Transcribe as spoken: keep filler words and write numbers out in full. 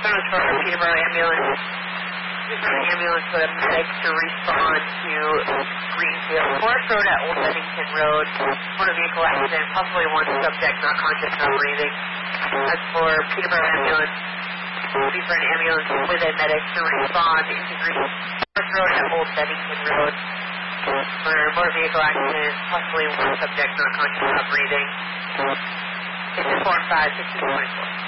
Service for Peterborough Ambulance. This is an ambulance with a medic to respond to Greenfield Forest Road at Old Bennington Road. Motor vehicle accident, possibly one subject not conscious, not breathing. As for Peterborough Ambulance, will be for an ambulance with a medic to respond into Greenfield Forest Road at Old Bennington Road. For motor vehicle accident, possibly one subject not conscious, not breathing. It's four five six two twenty-four.